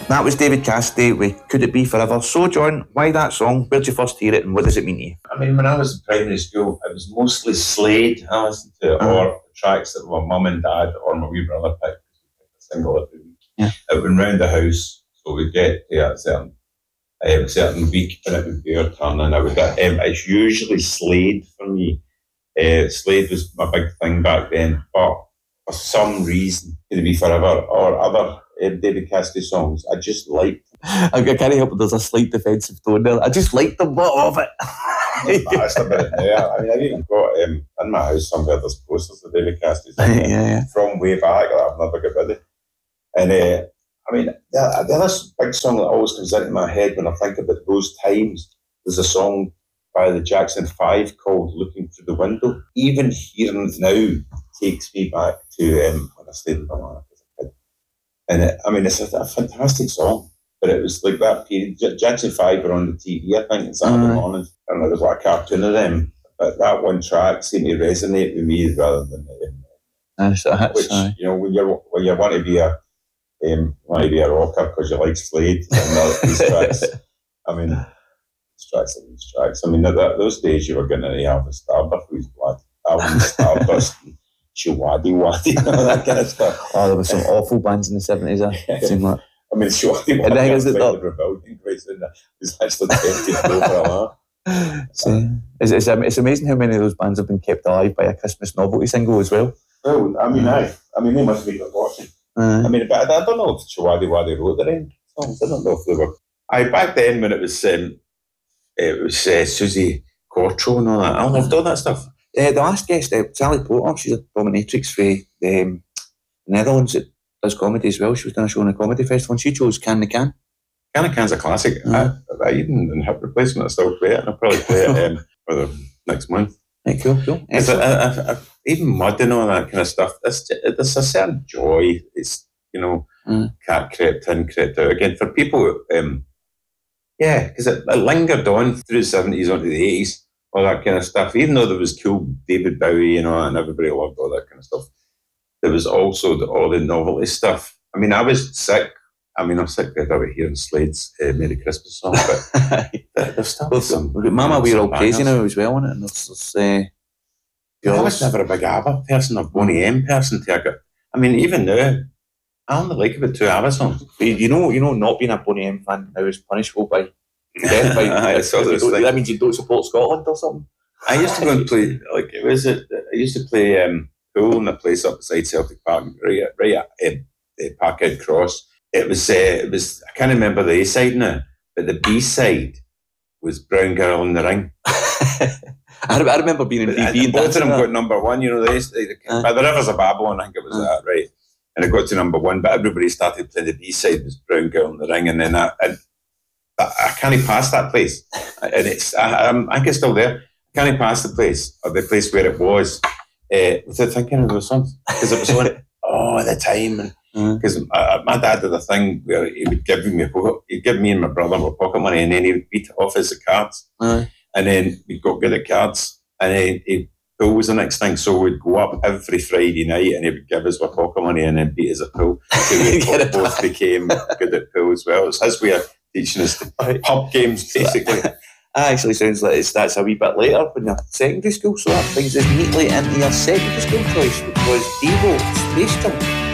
That was David Cassidy with Could It Be Forever. So, John, why that song? Where'd you first hear it and what does it mean to you? I mean, when I was in primary school, it was mostly Slade I listened to, or tracks that my mum and dad or my wee brother picked. A single every week. Yeah. It went round the house, so we'd get to a certain week and it would be our turn, and I would get, it's usually Slade for me. Slade was my big thing back then, but for some reason, Could It Be Forever or other David Cassidy songs, I just liked. I can't help it, there's a slight defensive tone there. I just liked the lot of it. I'm embarrassed about it now. I mean, I've even got in my house somewhere there's posters of David Cassidy from way back that I've never got rid of. And I mean, the other big song that always comes into my head when I think about those times, there's a song by the Jackson 5 called Looking Through the Window. Even hearing it now takes me back to when I stayed in Vermont as a kid. And I mean, it's a fantastic song, but it was like that period. Jackson 5 were on the TV, I think, on Saturday morning. I don't know, there's like a cartoon of them, but that one track seemed to resonate with me rather than which, you know, when you want to be a rocker because you like Slade and these tracks. I mean, these tracks. I mean, those days you were getting any Elvis Starbust, who's Black Album Starbust, and Shiwadi Wadi, and all that kind of stuff. Oh, there were some awful bands in the 70s. Like. I mean, Shiwadi Wadi, I think the Rebellion Grace is actually tempted over a lot. It's amazing how many of those bands have been kept alive by a Christmas novelty single as well. Well, I mean, they must be fortunate. I mean, but I don't know if Shiwadi Wadi wrote their own songs. I don't know if they were. Back then when it was Susie Quattro and all that, I loved all that stuff. The last guest, Sally Porter, she's a dominatrix for the Netherlands that does comedy as well. She was doing a show on a comedy festival and she chose Can the Can. Can the Can's a classic. I even in hip replacement, I still play it, and I'll probably play it for the next month. Right, cool. Even Mud and all that kind of stuff, there's a certain joy. It's, you know, Cat crept in, crept out. Again, for people, because it lingered on through the 70s onto the 80s, all that kind of stuff. Even though there was cool David Bowie, you know, and everybody loved all that kind of stuff, there was also all the novelty stuff. I mean, I was sick. I mean, I'm sick of hearing Slade's Merry Christmas song, but there's still some... Mama, we're all crazy now as well, isn't it? And I was never a big ABBA person or Boney M person. I mean, even now, I only like about 2 ABBA songs. You know, not being a Boney M fan now is punishable by death. That means you don't support Scotland or something. I used to go and play, I used to play pool in a place up beside Celtic Park, right at Parkhead Cross. It was, I can't remember the A side now, but the B side was Brown Girl in the Ring. I remember being in BB and both of them got number one, you know, by the Rivers of Babylon, I think it was that, right? And it got to number one, but everybody started playing the B side was Brown Girl in the Ring, and then I can't pass that place, and it's I think it's still there. I can't pass the place or the place where it was without thinking of those songs because it was on at the time. Because my dad did a thing where he would give me and my brother my pocket money, and then he would beat it off as the cards, and then we got good at cards, and then pool was the next thing. So we'd go up every Friday night, and he would give us our pocket money, and then beat us at pool. So we both became good at pool as well. It's his way of teaching us pub games, basically. That actually sounds like it starts a wee bit later when you're secondary school, so that brings us neatly into your secondary school choice, which was Devo, Space Jump.